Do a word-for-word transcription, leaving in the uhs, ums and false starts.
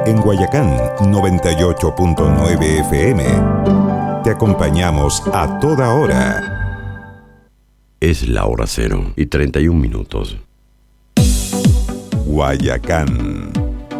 En Guayacán, noventa y ocho punto nueve F M. Te acompañamos a toda hora. Es la hora cero y treinta y un minutos. Guayacán.